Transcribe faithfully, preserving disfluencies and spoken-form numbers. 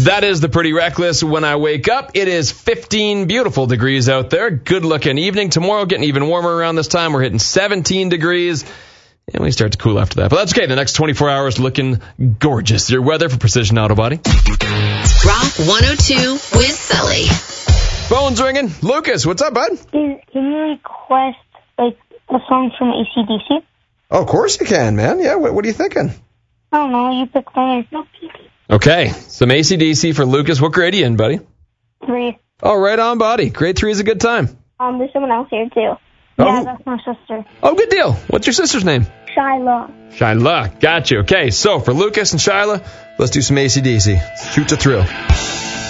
That is the Pretty Reckless. When I wake up, it is fifteen beautiful degrees out there. Good looking evening. Tomorrow getting even warmer around this time. We're hitting seventeen degrees. And we start to cool after that. But that's okay. The next twenty-four hours looking gorgeous. Your weather for Precision Auto Body. Rock one oh two with Sully. Phone's ringing. Lucas, what's up, bud? Can you request like a song from A C D C? Oh, of course you can, man. Yeah, what, what are you thinking? I don't know. You pick one. Okay, some A C D C for Lucas. What grade are you in, buddy? Three. Oh, right on, buddy. Grade three is a good time. Um, there's someone else here too. Oh. Yeah, that's my sister. Oh, good deal. What's your sister's name? Shyla. Shyla. Got you. Okay, so for Lucas and Shyla, let's do some A C D C. Shoot to thrill.